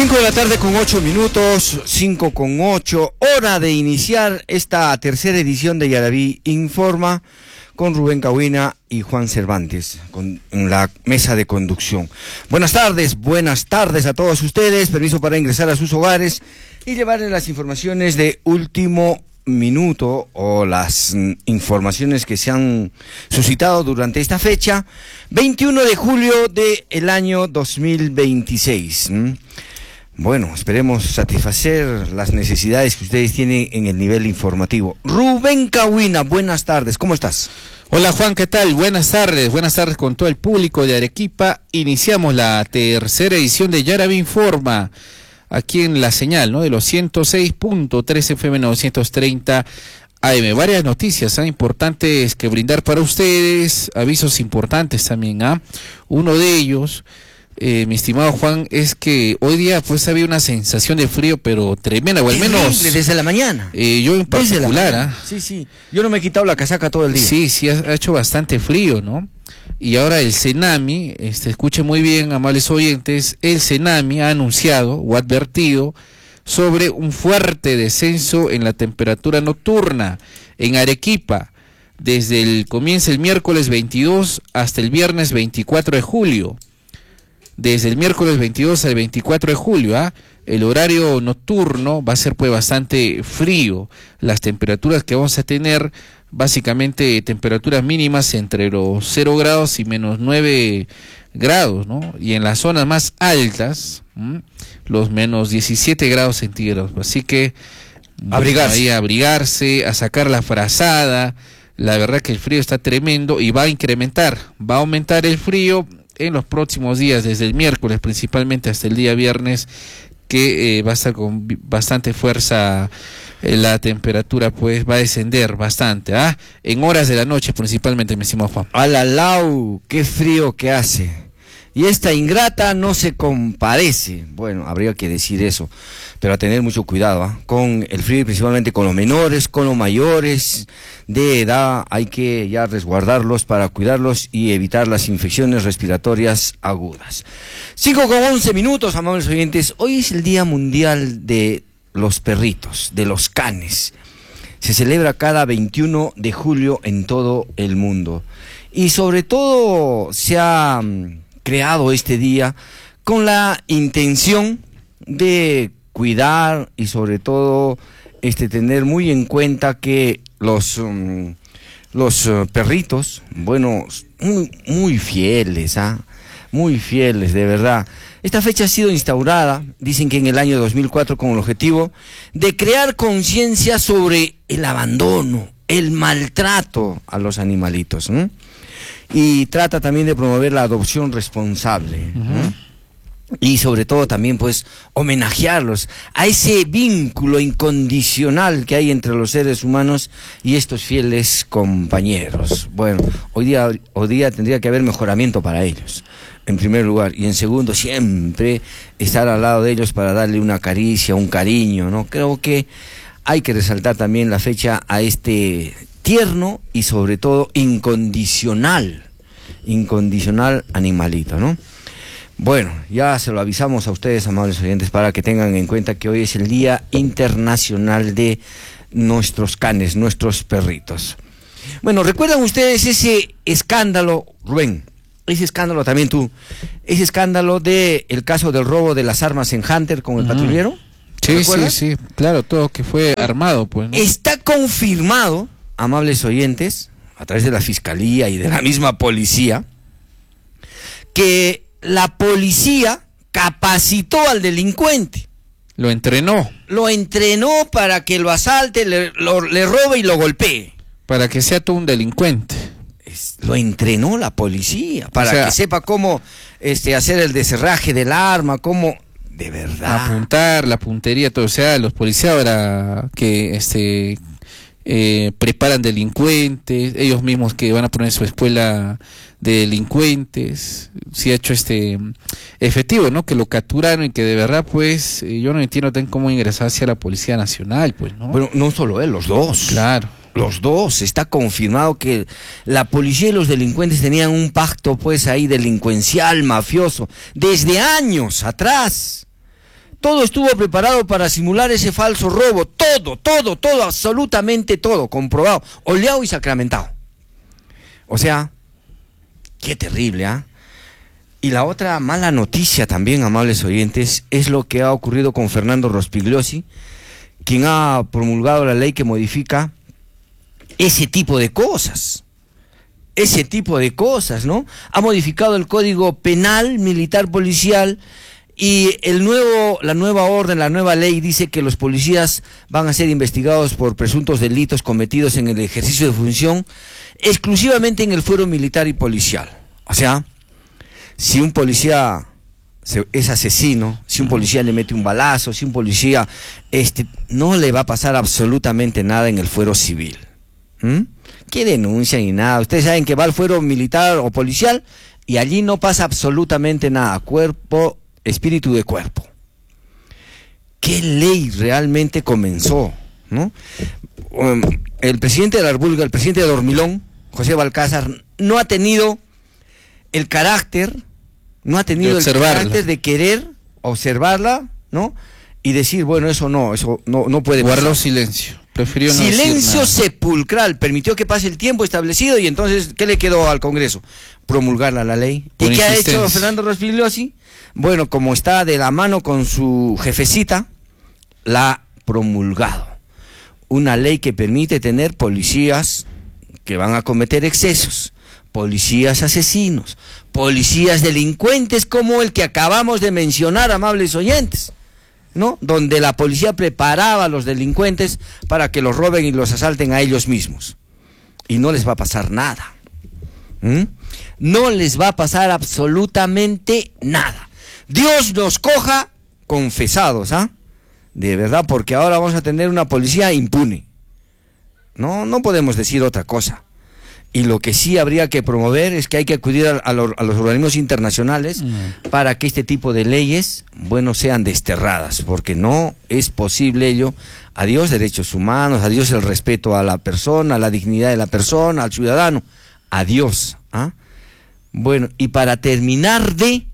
5 de la tarde con 8 minutos, 5 con 8, hora de iniciar esta tercera edición de Yaraví Informa con Rubén Cahuina y Juan Cervantes en la mesa de conducción. Buenas tardes a todos ustedes, permiso para ingresar a sus hogares y llevarles las informaciones de último minuto o las informaciones que se han suscitado durante esta fecha, 21 de julio del año 2026. Bueno, esperemos satisfacer las necesidades que ustedes tienen en el nivel informativo. Rubén Cahuina, buenas tardes, ¿cómo estás? Hola Juan, ¿qué tal? Buenas tardes con todo el público de Arequipa. Iniciamos la tercera edición de Yaraví Informa, aquí en la señal, ¿no? De los 106.3 FM 930 AM. Varias noticias importantes que brindar para ustedes, avisos importantes también, Uno de ellos, mi estimado Juan, es que hoy día pues había una sensación de frío, pero tremenda, o al menos desde la mañana. Yo en particular, Sí, yo no me he quitado la casaca todo el día. Sí, ha hecho bastante frío, ¿no? Y ahora el CENAMI, escuchen muy bien, amables oyentes, el CENAMI ha anunciado o advertido sobre un fuerte descenso en la temperatura nocturna en Arequipa, desde comienza el miércoles 22 hasta el viernes 24 de julio. Desde el miércoles 22 al 24 de julio, el horario nocturno va a ser pues bastante frío. Las temperaturas que vamos a tener, básicamente temperaturas mínimas entre los 0 grados y menos 9 grados, ¿no? Y en las zonas más altas, los menos 17 grados centígrados. Así que abrigarse, a sacar la frazada. La verdad que el frío está tremendo y va a aumentar el frío en los próximos días, desde el miércoles principalmente hasta el día viernes, que va a estar con bastante fuerza. La temperatura pues va a descender bastante, en horas de la noche principalmente, mi estimado Juan. Alalau, qué frío que hace. Y esta ingrata no se compadece. Bueno, habría que decir eso, pero a tener mucho cuidado, con el frío y principalmente con los menores, con los mayores de edad. Hay que ya resguardarlos para cuidarlos y evitar las infecciones respiratorias agudas. 5 con 11 minutos, amables oyentes. Hoy es el Día Mundial de los Perritos, de los canes. Se celebra cada 21 de julio en todo el mundo. Y sobre todo se ha creado este día con la intención de cuidar y sobre todo tener muy en cuenta que los perritos, bueno, muy fieles, muy fieles, de verdad. Esta fecha ha sido instaurada, dicen que en el año 2004, con el objetivo de crear conciencia sobre el abandono, el maltrato a los animalitos, y trata también de promover la adopción responsable, y sobre todo también pues homenajearlos a ese vínculo incondicional que hay entre los seres humanos y estos fieles compañeros. Bueno, hoy día tendría que haber mejoramiento para ellos, en primer lugar, y en segundo, siempre estar al lado de ellos para darle una caricia, un cariño, ¿no? Creo que hay que resaltar también la fecha a este tierno y sobre todo incondicional animalito, ¿no? Bueno, ya se lo avisamos a ustedes, amables oyentes, para que tengan en cuenta que hoy es el Día Internacional de nuestros canes, nuestros perritos. Bueno, ¿recuerdan ustedes ese escándalo, Rubén? Ese escándalo también tú, ese escándalo de el caso del robo de las armas en Hunter con el patrullero. Sí, claro, todo que fue armado, pues, ¿no? Está confirmado, amables oyentes, a través de la fiscalía y de la misma policía, que la policía capacitó al delincuente. Lo entrenó para que lo asalte, le robe y lo golpee. Para que sea todo un delincuente. Lo entrenó la policía, para que sepa cómo hacer el desherraje del arma, cómo, de verdad. Apuntar, la puntería, todo. O sea, los policías ahora que preparan delincuentes, ellos mismos que van a poner su escuela de delincuentes, sí ha hecho efectivo, ¿no? Que lo capturaron y que de verdad, pues, yo no entiendo cómo ingresar hacia la Policía Nacional, pues, ¿no? Bueno, no solo él, los dos. Claro. Los dos, está confirmado que la policía y los delincuentes tenían un pacto, pues, ahí delincuencial, mafioso, desde años atrás. Todo estuvo preparado para simular ese falso robo. Todo, absolutamente todo, comprobado, oleado y sacramentado. O sea, qué terrible, ¿ah? Y la otra mala noticia también, amables oyentes, es lo que ha ocurrido con Fernando Rospigliosi, quien ha promulgado la ley que modifica ese tipo de cosas, ¿no? Ha modificado el Código Penal, Militar, Policial, y la nueva orden, la nueva ley dice que los policías van a ser investigados por presuntos delitos cometidos en el ejercicio de función exclusivamente en el fuero militar y policial. O sea, si un policía es asesino, si un policía le mete un balazo, si un policía no le va a pasar absolutamente nada en el fuero civil. ¿Qué denuncia ni nada? Ustedes saben que va al fuero militar o policial y allí no pasa absolutamente nada. Cuerpo, espíritu de cuerpo. ¿Qué ley realmente comenzó, no? El presidente de la República, el presidente de Dormilón, José Balcázar, no ha tenido el carácter, de querer observarla, ¿no? Y decir, bueno, eso no puede pasar. Guardó silencio. Prefirió no silencio sepulcral, permitió que pase el tiempo establecido y entonces, ¿qué le quedó al Congreso? Promulgarla la ley. ¿Y qué ha hecho Fernando Rospigliosi? Bueno, como está de la mano con su jefecita, la ha promulgado. Una ley que permite tener policías que van a cometer excesos, policías asesinos, policías delincuentes como el que acabamos de mencionar, amables oyentes, ¿no? Donde la policía preparaba a los delincuentes para que los roben y los asalten a ellos mismos. Y no les va a pasar nada. No les va a pasar absolutamente nada. Dios nos coja confesados, ¿ah? De verdad, porque ahora vamos a tener una policía impune. No podemos decir otra cosa. Y lo que sí habría que promover es que hay que acudir a los organismos internacionales para que este tipo de leyes, bueno, sean desterradas, porque no es posible ello. Adiós derechos humanos, adiós el respeto a la persona, a la dignidad de la persona, al ciudadano. Adiós. Bueno, y para terminar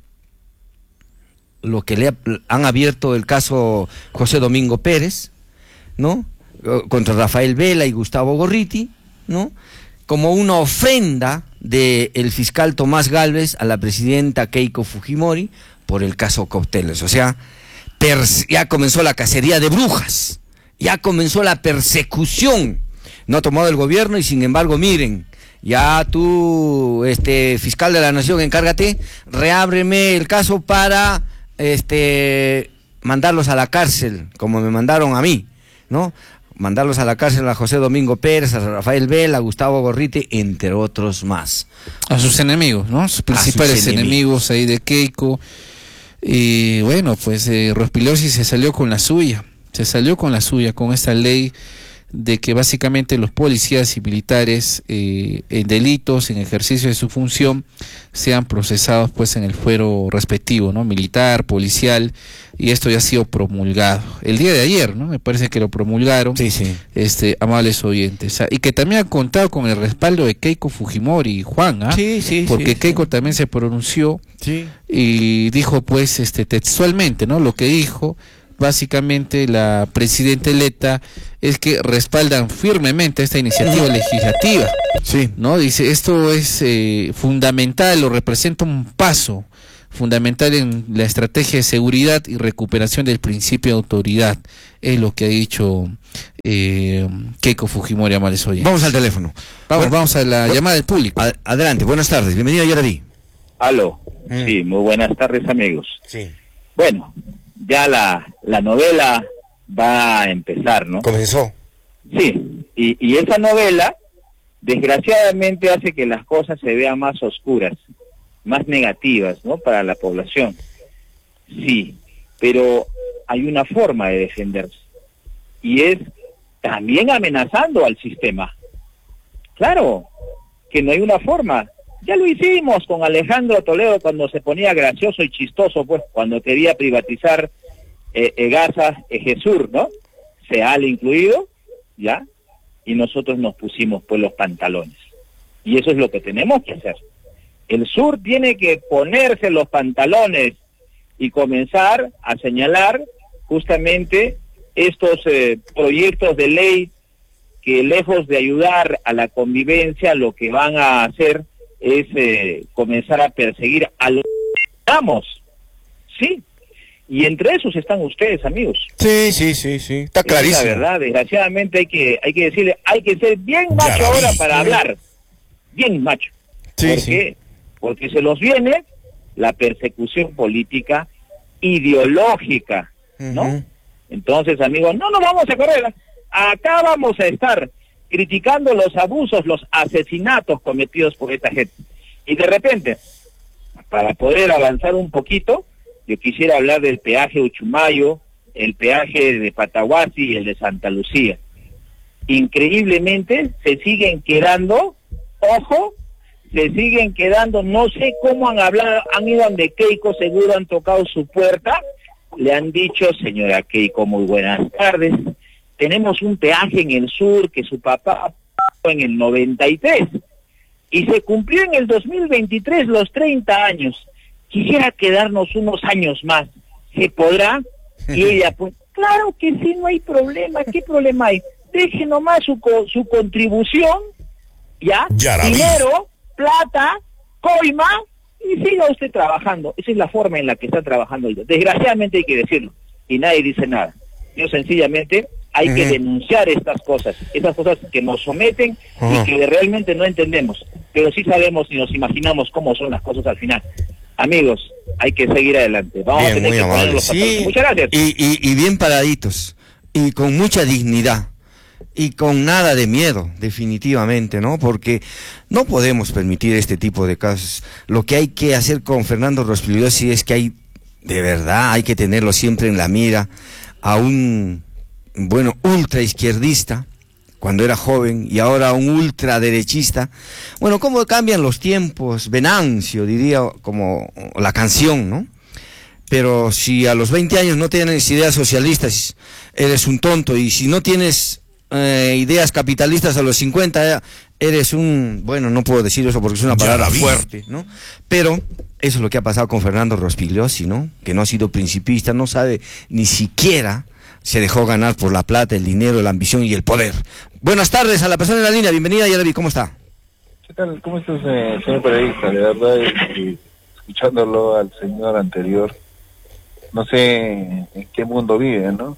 lo que han abierto el caso José Domingo Pérez, ¿no? Contra Rafael Vela y Gustavo Gorriti, ¿no? Como una ofrenda del fiscal Tomás Gálvez a la presidenta Keiko Fujimori por el caso Cócteles. O sea, ya comenzó la cacería de brujas, ya comenzó la persecución. No ha tomado el gobierno y sin embargo, miren, ya tú, fiscal de la Nación, encárgate, reábreme el caso para mandarlos a la cárcel, como me mandaron a mí, ¿no? Mandarlos a la cárcel a José Domingo Pérez, a Rafael Vela, a Gustavo Gorriti, entre otros más. A sus enemigos, ¿no? Sus principales enemigos ahí de Keiko. Y bueno, pues Rospigliosi se salió con la suya con esta ley de que básicamente los policías y militares en delitos, en ejercicio de su función, sean procesados pues en el fuero respectivo, ¿no? Militar, policial, y esto ya ha sido promulgado el día de ayer, ¿no? Me parece que lo promulgaron. Sí. Amables oyentes, y que también ha contado con el respaldo de Keiko Fujimori y Juan, porque Keiko también se pronunció y dijo pues textualmente, ¿no? Lo que dijo básicamente la presidenta electa es que respaldan firmemente esta iniciativa legislativa, ¿no? Dice, esto es fundamental, o representa un paso fundamental en la estrategia de seguridad y recuperación del principio de autoridad, es lo que ha dicho Keiko Fujimori, amables oyentes. Vamos al teléfono. Vamos a la llamada del público. Adelante, buenas tardes, bienvenido a Yaraví. Aló, sí, muy buenas tardes, amigos. Sí. Bueno, ya la novela va a empezar, ¿no? Comenzó. Sí, y esa novela desgraciadamente hace que las cosas se vean más oscuras, más negativas, ¿no? Para la población. Sí, pero hay una forma de defenderse, y es también amenazando al sistema. Claro, que no hay una forma. Ya lo hicimos con Alejandro Toledo cuando se ponía gracioso y chistoso, pues, cuando quería privatizar Gaza, Ejesur, ¿no? SEAL incluido, ¿ya? Y nosotros nos pusimos, pues, los pantalones. Y eso es lo que tenemos que hacer. El sur tiene que ponerse los pantalones y comenzar a señalar justamente estos proyectos de ley que lejos de ayudar a la convivencia, lo que van a hacer es comenzar a perseguir a los que estamos, ¿sí? Y entre esos están ustedes, amigos. Sí, está clarísimo. Es la verdad, desgraciadamente hay que decirle, hay que ser bien macho ahora para hablar, bien macho. ¿Por qué? Porque se los viene la persecución política ideológica, ¿no? Entonces, amigos, no nos vamos a correr. Acá vamos a estar criticando los abusos, los asesinatos cometidos por esta gente. Y de repente, para poder avanzar un poquito, yo quisiera hablar del peaje Uchumayo, el peaje de Pataguasi y el de Santa Lucía. Increíblemente se siguen quedando, ojo, se siguen quedando, no sé cómo han hablado, han ido donde Keiko, seguro han tocado su puerta, le han dicho, señora Keiko, muy buenas tardes, tenemos un peaje en el sur que su papá en el 93 y se cumplió en el 2023 los 30 años. Quisiera quedarnos unos años más. ¿Se podrá? Y ella, pues, claro que sí, no hay problema. ¿Qué problema hay? Deje nomás su contribución, ¿ya? Dinero, plata, coima, y siga usted trabajando. Esa es la forma en la que está trabajando ella. Desgraciadamente hay que decirlo, y nadie dice nada. Yo sencillamente hay que denunciar estas cosas que nos someten y que realmente no entendemos, pero sí sabemos y nos imaginamos cómo son las cosas al final. Amigos, hay que seguir adelante. Vamos a tener que poner los zapatos. Muchas gracias. Y bien paraditos, y con mucha dignidad, y con nada de miedo, definitivamente, ¿no? Porque no podemos permitir este tipo de casos. Lo que hay que hacer con Fernando Rospigliosi es que de verdad, hay que tenerlo siempre en la mira a un, ultra izquierdista, cuando era joven, y ahora un ultraderechista. Bueno, cómo cambian los tiempos, Venancio, diría, como la canción, ¿no? Pero si a los 20 años no tienes ideas socialistas, eres un tonto, y si no tienes ideas capitalistas a los 50, eres no puedo decir eso porque es una palabra fuerte, ¿no? Pero eso es lo que ha pasado con Fernando Rospigliosi, ¿no? Que no ha sido principista, no sabe, ni siquiera se dejó ganar por la plata, el dinero, la ambición y el poder. Buenas tardes a la persona en la línea, bienvenida Yaraví, ¿cómo está? ¿Qué tal? ¿Cómo estás, señor periodista? De verdad, escuchándolo al señor anterior, no sé en qué mundo vive, ¿no?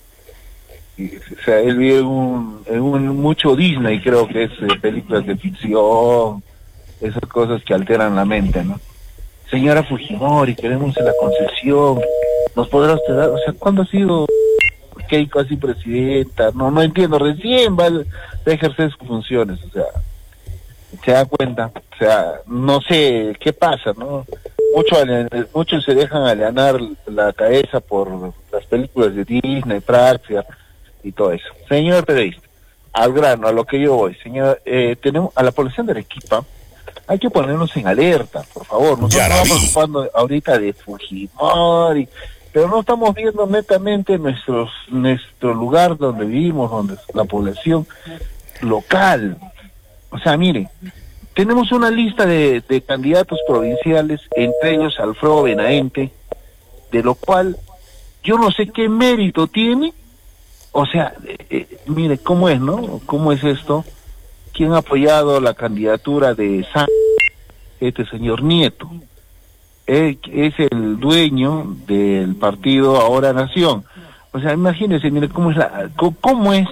O sea, él vive en un mucho Disney, creo que es películas de ficción, esas cosas que alteran la mente, ¿no? Señora Fujimori, queremos la concesión, ¿nos podrá usted dar? O sea, ¿cuándo ha sido Keiko así presidenta? No entiendo, recién va a ejercer sus funciones, o sea, se da cuenta, o sea, no sé qué pasa, ¿no? Muchos se dejan allanar la cabeza por las películas de Disney, Praxia y todo eso. Señor periodista, al grano, a lo que yo voy, señor, tenemos a la población de Arequipa, hay que ponernos en alerta, por favor. Nos estamos preocupando ahorita de Fujimori, pero no estamos viendo netamente nuestro lugar donde vivimos, donde es la población local. O sea, mire, tenemos una lista de candidatos provinciales, entre ellos Alfredo Benavente, de lo cual yo no sé qué mérito tiene. O sea, mire, ¿cómo es, no? ¿Cómo es esto? ¿Quién ha apoyado la candidatura de este señor Nieto? Es el dueño del partido Ahora Nación. O sea, imagínense, mire, cómo es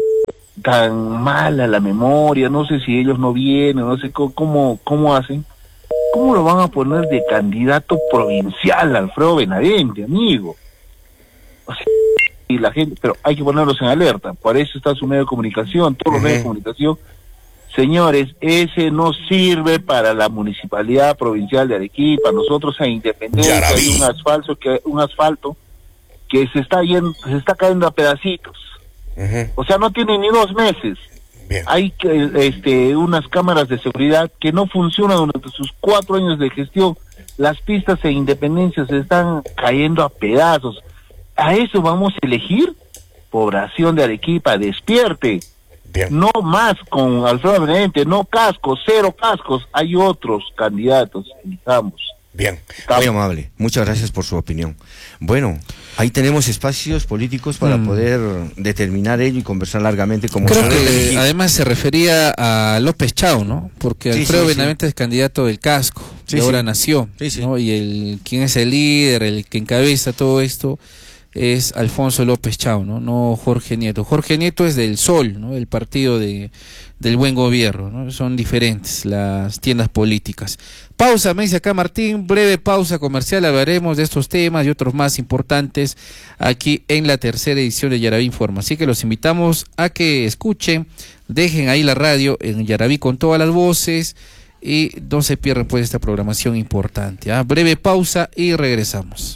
tan mala la memoria, no sé si ellos no vienen, no sé cómo hacen. ¿Cómo lo van a poner de candidato provincial Alfredo Benavente, amigo? O sea, y la gente, pero hay que ponerlos en alerta, por eso está su medio de comunicación, todos los medios de comunicación. Señores, ese no sirve para la Municipalidad Provincial de Arequipa. Nosotros en Independencia hay un asfalto que se está cayendo a pedacitos. O sea, no tiene ni 2 meses. Bien. Hay unas cámaras de seguridad que no funcionan durante sus 4 años de gestión. Las pistas en Independencia se están cayendo a pedazos. ¿A eso vamos a elegir? Población de Arequipa, despierte. Bien. No más con Alfredo Benavente, no cascos, 0 cascos. Hay otros candidatos, elijamos. Bien. Muy amable. Muchas gracias por su opinión. Bueno, ahí tenemos espacios políticos para poder determinar ello y conversar largamente como creo que además se refería a López Chao, ¿no? Porque Alfredo Benavente es candidato del Casco y ahora nació, ¿no? Y quien es el líder, el que encabeza todo esto es Alfonso López Chao, no Jorge Nieto. Jorge Nieto es del Sol, ¿no? El partido del buen gobierno, ¿no? Son diferentes las tiendas políticas. Pausa, me dice acá Martín, breve pausa comercial, hablaremos de estos temas y otros más importantes aquí en la tercera edición de Yaraví Informa. Así que los invitamos a que escuchen, dejen ahí la radio en Yaraví con todas las voces y no se pierdan pues esta programación importante. Breve pausa y regresamos.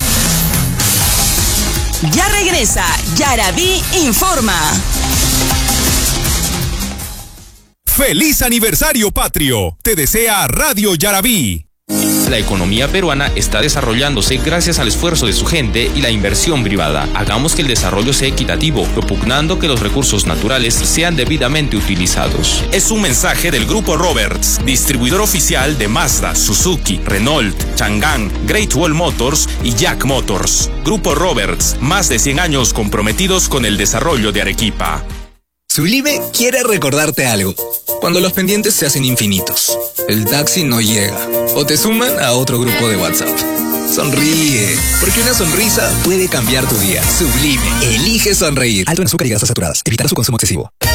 Ya regresa Yaraví Informa. ¡Feliz aniversario patrio! Te desea Radio Yaraví. La economía peruana está desarrollándose gracias al esfuerzo de su gente y la inversión privada. Hagamos que el desarrollo sea equitativo, propugnando que los recursos naturales sean debidamente utilizados. Es un mensaje del Grupo Roberts, distribuidor oficial de Mazda, Suzuki, Renault, Chang'an, Great Wall Motors y Jack Motors. Grupo Roberts, más de 100 años comprometidos con el desarrollo de Arequipa. Sublime quiere recordarte algo. Cuando los pendientes se hacen infinitos, el taxi no llega o te suman a otro grupo de WhatsApp. Sonríe, porque una sonrisa puede cambiar tu día. Sublime, elige sonreír. Alto en azúcar y grasas saturadas. Evitar su consumo excesivo.